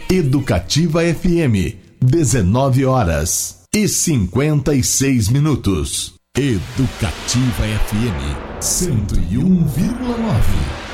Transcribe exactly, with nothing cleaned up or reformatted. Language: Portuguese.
Educativa F M, dezenove horas e cinquenta e seis minutos. Educativa F M, cento e um vírgula nove.